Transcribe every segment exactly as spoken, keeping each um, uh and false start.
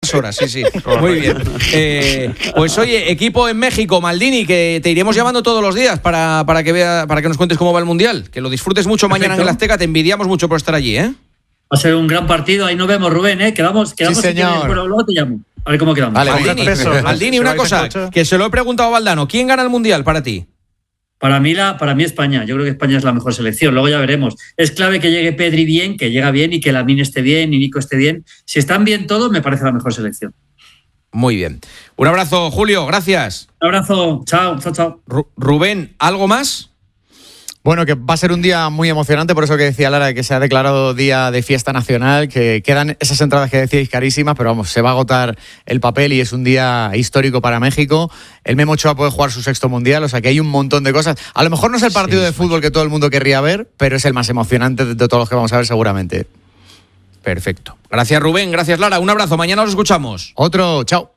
horas, sí, sí. Muy bien. Eh, pues oye, equipo en México, Maldini, que te iremos llamando todos los días para, para que vea, para que nos cuentes cómo va el Mundial. Que lo disfrutes mucho mañana en el Azteca, te envidiamos mucho por estar allí, ¿eh? Va a ser un gran partido, ahí nos vemos, Rubén, ¿eh? Quedamos, quedamos Sí, señor. Si bueno, luego te llamo. A ver cómo quedamos. Vale, Maldini, pesos, Maldini una cosa, que se lo he preguntado a Valdano. ¿Quién gana el Mundial para ti? Para mí, la, para mí España. Yo creo que España es la mejor selección. Luego ya veremos. Es clave que llegue Pedri bien, que llega bien y que Lamine esté bien y Nico esté bien. Si están bien todos, me parece la mejor selección. Muy bien. Un abrazo, Julio. Gracias. Un abrazo. Chao, chao, chao. Ru- Rubén, ¿algo más? Bueno, que va a ser un día muy emocionante, por eso que decía Lara, que se ha declarado día de fiesta nacional, que quedan esas entradas que decíais carísimas, pero vamos, se va a agotar el papel y es un día histórico para México. El Memo Ochoa puede jugar su sexto mundial, o sea que hay un montón de cosas. A lo mejor no es el partido sí, de fútbol que todo el mundo querría ver, pero es el más emocionante de todos los que vamos a ver seguramente. Perfecto. Gracias, Rubén. Gracias, Lara. Un abrazo. Mañana os escuchamos. Otro. Chao.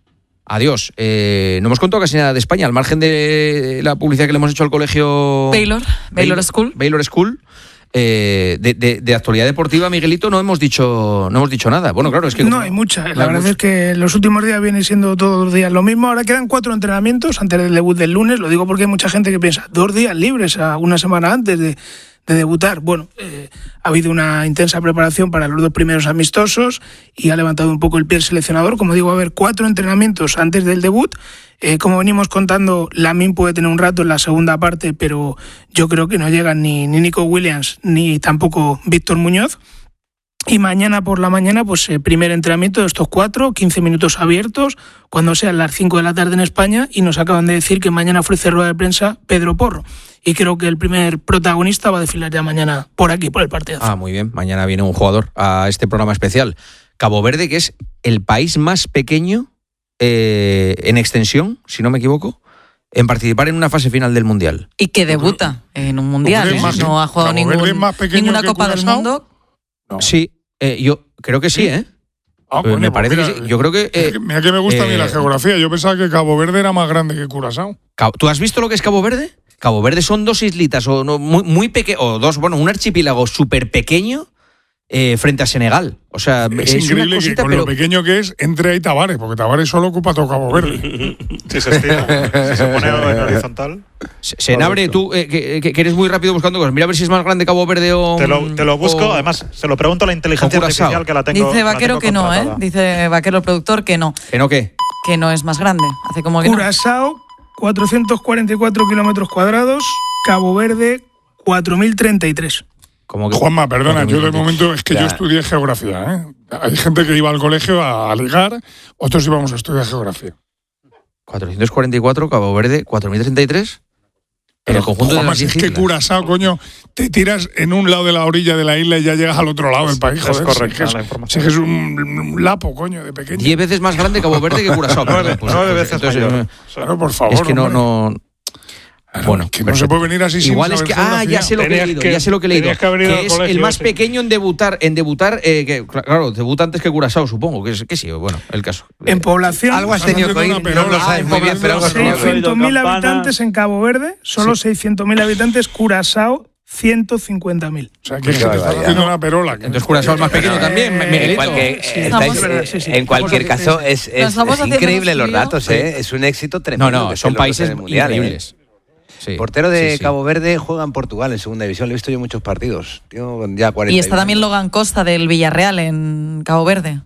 Adiós. Eh, no hemos contado casi nada de España, al margen de la publicidad que le hemos hecho al colegio Baylor, Baylor Baylor School. Baylor School. Eh, de, de, de actualidad deportiva, Miguelito, no hemos dicho no hemos dicho nada. Bueno, claro, es que no hay mucha. La verdad mucha. es que los últimos días viene siendo todos los días lo mismo. Ahora quedan cuatro entrenamientos antes del debut del lunes. Lo digo porque hay mucha gente que piensa dos días libres a una semana antes de de debutar. Bueno, eh, ha habido una intensa preparación para los dos primeros amistosos y ha levantado un poco el pie el seleccionador. Como digo, va a haber cuatro entrenamientos antes del debut. Eh, como venimos contando, Lamine puede tener un rato en la segunda parte, pero yo creo que no llegan ni, ni Nico Williams ni tampoco Víctor Muñoz. Y mañana por la mañana, pues eh, primer entrenamiento de estos cuatro, quince minutos abiertos, cuando sean las cinco de la tarde en España, y nos acaban de decir que mañana ofrece rueda de prensa Pedro Porro. Y creo que el primer protagonista va a desfilar ya mañana por aquí, por el partido. Ah, muy bien. Mañana viene un jugador a este programa especial. Cabo Verde, que es el país más pequeño eh, en extensión, si no me equivoco, en participar en una fase final del Mundial. Y que debuta en un Mundial, ¿eh? Más, No ha jugado ningún, ninguna Copa del Mundo. No. Sí, eh, yo creo que sí, ¿eh? Ah, bueno, me parece mira, que sí. Yo creo que... Eh, mira que me gusta eh, a mí la geografía. Yo pensaba que Cabo Verde era más grande que Curazao. ¿Tú has visto lo que es Cabo Verde? Cabo Verde son dos islitas, o no, muy, muy pequeños, o dos, bueno, un archipiélago súper pequeño eh, frente a Senegal. O sea, es, es increíble una cosita, que con pero... lo pequeño que es, entre ahí Tavares, porque Tavares solo ocupa todo Cabo Verde. Si se estira, si se pone en horizontal. Senabre, tú eh, que, que eres muy rápido buscando cosas. Mira a ver si es más grande Cabo Verde o... Te lo, te lo busco, o, además, se lo pregunto a la inteligencia artificial que la tengo. Dice Vaquero que no, ¿eh? Dice Vaquero el productor que no. ¿Que no qué? Que no es más grande. Hace como que Curazao, no. cuatrocientos cuarenta y cuatro kilómetros cuadrados, Cabo Verde, cuatro mil treinta y tres. Como que Juanma, perdona, yo de momento es que ya. yo estudié geografía, ¿eh? Hay gente que iba al colegio a, a ligar, otros íbamos a estudiar geografía. cuatrocientos cuarenta y cuatro, Cabo Verde, cuatro mil treinta y tres. En el conjunto Juanma, de las es que Curazao, coño, te tiras en un lado de la orilla de la isla y ya llegas al otro lado del país. Es joder, correcta si la es, información. Si es un, un lapo, coño, de pequeño. Diez veces más grande Cabo Verde que Curazao. Nueve, pues, nueve pues, veces entonces, mayor. Claro, por favor. Es que no... no Claro, bueno, que no se puede venir así sin igual es que ah ya sé lo que he leído, ya sé lo que he leído, que, que es el más ese. pequeño en debutar, en debutar, eh, que claro, debuta antes que Curazao, supongo, que es que sí, bueno, el caso. En población, algo has tenido que oír, no lo sabes muy bien, pero seiscientos mil habitantes en Cabo Verde, solo sí. seiscientos mil habitantes, Curazao ciento cincuenta mil. O sea, que te estás haciendo una perola. Entonces Curazao es más pequeño eh, también, en cualquier, sí, estáis, estamos, sí, sí. En cualquier caso, es, es, es increíble los datos, ¿eh? Es un éxito tremendo. No, no, son países increíbles. Sí. Portero de sí, sí. Cabo Verde juega en Portugal en segunda división. Le he visto yo muchos partidos. Tío, ya cuarenta y está también Logan Costa del Villarreal en Cabo Verde.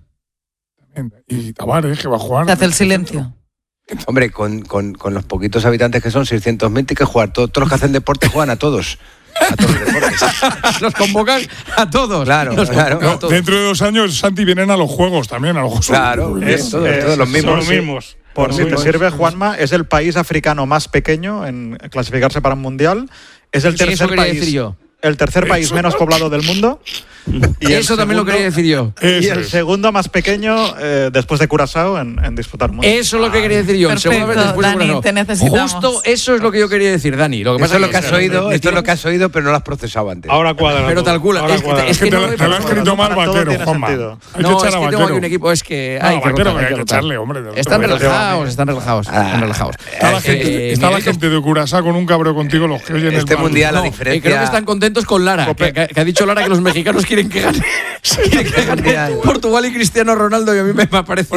Y Tavares, que va a jugar. Se hace el silencio. Hombre, con, con, con los poquitos habitantes que son, seiscientos mil, tiene que jugar. Todos, todos los que hacen deporte juegan a todos. A todos los deportes. Los convocan a todos. Claro, los claro. No, a todos. Dentro de dos años, Santi, vienen a los juegos también. A los juegos. Claro, es, todos, es, todos los mismos. Son los mismos. Por si te sirve, Juanma, es el país africano más pequeño en clasificarse para un mundial. Es el tercer sí, país, el tercer país menos poblado del mundo. Y eso también segundo, lo quería decir yo. Y el segundo más pequeño eh, después de Curazao en, en disputar mundial. Eso es lo que quería decir yo. Perfecto, después Dani, de te necesitamos. Justo eso es lo que yo quería decir, Dani. Lo que pasa es lo que has oído, esto es lo que has oído, pero no lo has procesado antes. Ahora cuadra. Pero tal cual. Es, es, es que te, te lo has escrito mal, Vaquero, Juanma. No, es que tengo aquí un equipo, es que hay que rotar, hay que echarle, hombre. Están relajados, están relajados, están relajados. Está la gente de Curazao con un cabreo contigo, los que oyen este mundial la diferencia. Creo que están contentos con Lara, que ha dicho Lara que los mexicanos quieren que gane. Portugal y Cristiano Ronaldo, y a mí me parece